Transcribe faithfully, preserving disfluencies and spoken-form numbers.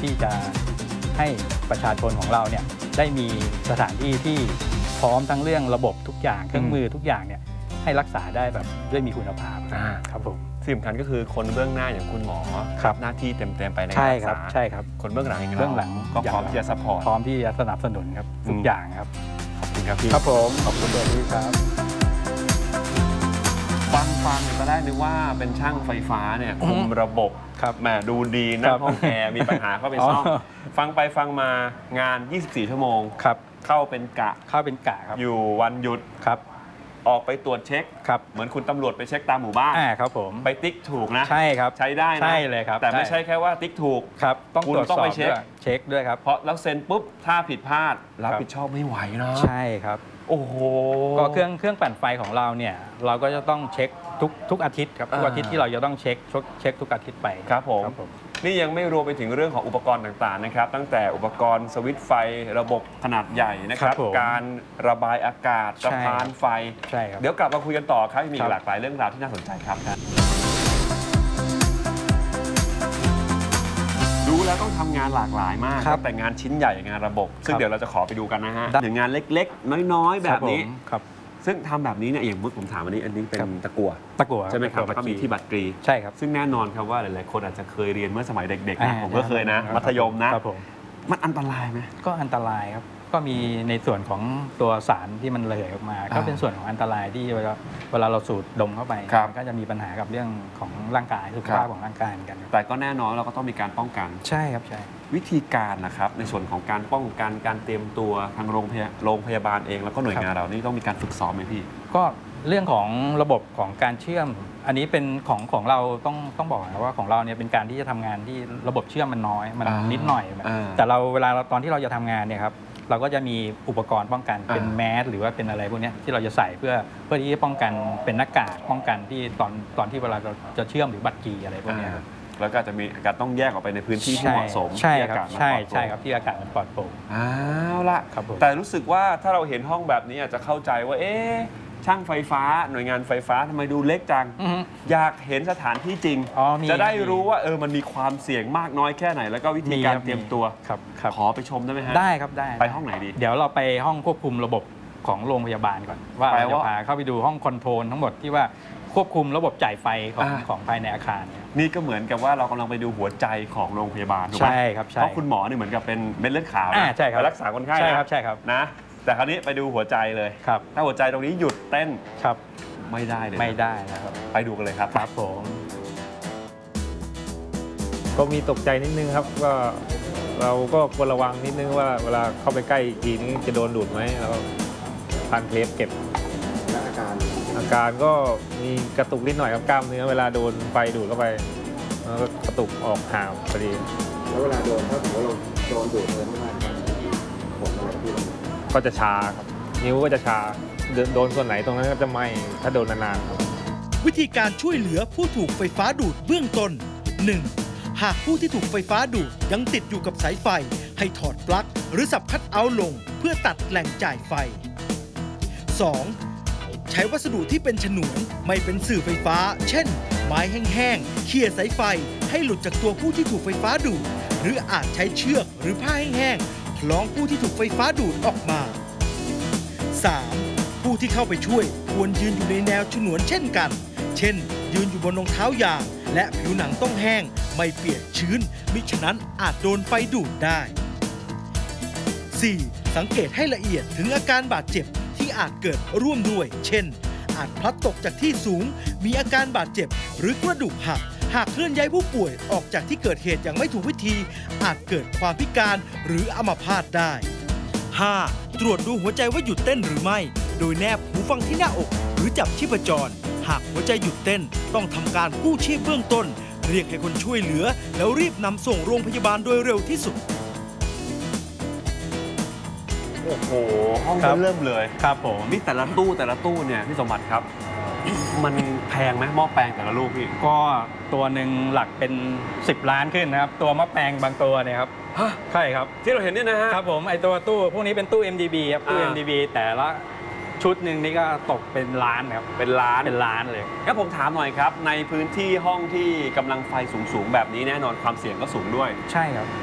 ที่จะให้ประชาชนของเราเนี่ยได้มีสถานที่ที่พร้อมทั้งเรื่องระบบทุกอย่างเครื่องมือทุกอย่างเนี่ยให้รักษาได้แบบด้วยมีคุณภาพครับผมที่สำคัญก็คือคนเบื้องหน้าอย่างคุณหมอหน้าที่เต็มๆไปในการรักษาใช่ครับคนเบื้องหลังอย่างเราเบื้องหลังก็พร้อมที่จะซัพพอร์ตพร้อมที่จะสนับสนุนครับทุกอย่างครับขอบคุณครับพี่ครับผมขอบคุณตัวพี่ครับฟังฟังก็ได้นึกว่าเป็นช่างไฟฟ้าเนี่ยคุมระบบแหมดูดีนะห้องแอร์มีปัญหาเข้าไปซ่อมฟังไปฟังมางานยี่สิบสี่ชั่วโมงครับเข้าเป็นกะเข้าเป็นกะครับอยู่วันหยุดครับออกไปตรวจเช็คครับเหมือนคุณตำรวจไปเช็คตามหมู่บ้านครับผมไปติ๊กถูกนะใช่ครับใช้ได้นะใช่เลยครับแต่ไม่ใช่แค่ว่าติ๊กถูกครับต้องตรวจสอบไปเช็คเช็คด้วยครับเพราะแล้วเซ็นปุ๊บถ้าผิดพลาดรับผิดชอบไม่ไหวนะใช่ครับโอ้โหก็เครื่องเครื่องปั่นไฟของเราเนี่ยเราก็จะต้องเช็คทุกทุกอาทิตย์ครับทุกอาทิตย์ที่เราจะต้องเช็คเช็คทุกอาทิตย์ไปครับผมนี่ยังไม่รวมไปถึงเรื่องของอุปกรณ์ต่างๆนะครับตั้งแต่อุปกรณ์สวิตช์ไฟระบบขนาดใหญ่นะครับการระบายอากาศสะพานไฟใช่ครับเดี๋ยวกลับมาคุยกันต่อครับมีหลากหลายเรื่องราวที่น่าสนใจครับดูแล้วต้องทำงานหลากหลายมากแต่งานชิ้นใหญ่งานระบบซึ่งเดี๋ยวเราจะขอไปดูกันนะฮะถึงงานเล็กๆน้อยๆแบบนี้ซึ่งทำแบบนี้เนี่ยอย่างมุดผมถามวันนี้อันนี้เป็นตะกั่วตะกั่วใช่ไหมครับแล้วก็มีที่บัตรตรีใช่ครับซึ่งแน่นอนครับว่าหลายๆคนอาจจะเคยเรียนเมื่อสมัยเด็กๆนะผมก็เคยนะมัธยมนะมันอันตรายไหมก็อันตรายครับก็มีในส่วนของตัวสารที่มันระเหยออกมาก็เป็นส่วนของอันตรายที่เวลาเวลาเราสูดดมเข้าไปก็จะมีปัญหากับเรื่องของร่างกายสุขภาพของร่างกายกันแต่ก็แน่นอนเราก็ต้องมีการป้องกันใช่ครับใช่วิธีการนะครับในส่วนของการป้องกันการเตรียมตัวทางโรงพยาโรงพยาบาลเองแล้วก็หน่วยงานเรานี่ต้องมีการฝึกซ้อมไหมพี่ก็เรื่องของระบบของการเชื่อมอันนี้เป็นของของเราต้องต้องบอกนะว่าของเราเนี่ยเป็นการที่จะทำงานที่ระบบเชื่อมมันน้อยมันนิดหน่อยแต่เราเวลาตอนที่เราจะทำงานเนี่ยครับเราก็จะมีอุปกรณ์ป้องกันเป็นแมสหรือว่าเป็นอะไรพวกนี้ที่เราจะใส่เพื่อเพื่อที่จะป้องกันเป็นหน้ากากป้องกันที่ตอนตอนที่เวลาเราจะเชื่อมหรือบัตรกีอะไรพวกนี้แล้วก็จะมีการต้องแยกออกไปในพื้นที่ที่เหมาะสมที่อากาศมันปลอดโปร่งใช่ครับที่อากาศมันปลอดโปร่งอ้าวละแต่รู้สึกว่าถ้าเราเห็นห้องแบบนี้อาจจะเข้าใจว่าเอ๊ะช่างไฟฟ้าหน่วยงานไฟฟ้าทำไมดูเล็กจังอยากเห็นสถานที่จริงจะได้รู้ว่าเออมันมีความเสี่ยงมากน้อยแค่ไหนแล้วก็วิธีการเตรียมตัวขอไปชมได้ไหมฮะได้ครับได้ไปห้องไหนดีเดี๋ยวเราไปห้องควบคุมระบบของโรงพยาบาลก่อนว่าเราจะพาเข้าไปดูห้องคอนโทรลทั้งหมดที่ว่าควบคุมระบบจ่ายไฟของของภายในอาคารนี่ก็เหมือนกับว่าเรากำลังไปดูหัวใจของโรงพยาบาลถูกไหมใช่ครับเพราะคุณหมอนี่เหมือนกับเป็นเม็ดเลือดขาวนะไปรักษาคนไข้ใช่ครับใช่ครับนะแต่คราวนี้ไปดูหัวใจเลยครับถ้าหัวใจตรงนี้หยุดเต้นครับไม่ได้เลยไม่ได้นะครับไปดูกันเลยครับครับผมก็มีตกใจนิดนึงครับก็เราก็ควรระวังนิดนึงว่าเวลาเข้าไปใกล้อีกทีนี้จะโดนดูดไหมแล้วก็พันเทปเก็บอาการอาการก็มีกระตุกนิดหน่อยครับกล้ามเนื้อเวลาโดนไฟดูดเข้าไปแล้วก็กระตุกออกห่างพอดีแล้วเวลาโดนถ้าถือว่าเราโดนดูดเลยไม่มากผลอะไรที่ก็จะชาครับนิ้วก็จะชาโดนส่วนไหนตรงนั้นก็จะไหม้ถ้าโดนนานๆครับวิธีการช่วยเหลือผู้ถูกไฟฟ้าดูดเบื้องต้น หนึ่ง. หากผู้ที่ถูกไฟฟ้าดูดยังติดอยู่กับสายไฟให้ถอดปลั๊กหรือสับคัทเอาท์ลงเพื่อตัดแหล่งจ่ายไฟ สอง. ใช้วัสดุที่เป็นฉนวนไม่เป็นสื่อไฟฟ้าเช่นไม้แห้งๆเขี่ยสายไฟให้หลุดจากตัวผู้ที่ถูกไฟฟ้าดูดหรืออาจใช้เชือกหรือผ้าแห้งๆคล้องผู้ที่ถูกไฟฟ้าดูดออกมา สาม. ผู้ที่เข้าไปช่วยควรยืนอยู่ในแนวฉนวนเช่นกันเช่นยืนอยู่บนรองเท้ายางและผิวหนังต้องแห้งไม่เปียกชื้นมิฉะนั้นอาจโดนไฟดูดได้ สี่. สังเกตให้ละเอียดถึงอาการบาดเจ็บที่อาจเกิดร่วมด้วยเช่นอาจพลัดตกจากที่สูงมีอาการบาดเจ็บหรือกระดูกหักหากเคลื่อนย้ายผู้ป่วยออกจากที่เกิดเหตุอย่างไม่ถูกวิธีอาจเกิดความพิการหรืออัมพาตได้ ห้า. ตรวจดูหัวใจว่าหยุดเต้นหรือไม่โดยแนบหูฟังที่หน้าอกหรือจับชีพจรหากหัวใจหยุดเต้นต้องทำการกู้ชีพเบื้องต้นเรียกให้คนช่วยเหลือแล้วรีบนำส่งโรงพยาบาลโดยเร็วที่สุดโอ้โหห้องเริ่มเลยครับผมนี่แต่ละตู้แต่ละตู้เนี่ยพี่สมบัติครับมันแพงไหมหม้อแปลงแต่ละลูกพี่ก็ตัวหนึ่งหลักเป็นสิบล้านขึ้นนะครับตัวหม้อแปลงบางตัวเนี่ยครับใช่ครับที่เราเห็นเนี่ยนะฮะครับผมไอตัวตู้พวกนี้เป็นตู้ เอ็ม ดี บี ครับตู้ เอ็ม ดี บี แต่ละชุดหนึ่งนี่ก็ตกเป็นล้านครับเป็นล้านเป็นล้านเลยงั้นผมถามหน่อยครับในพื้นที่ห้องที่กำลังไฟสูงๆแบบนี้แน่นอนความเสี่ยงก็สูงด้วยใช่ครับ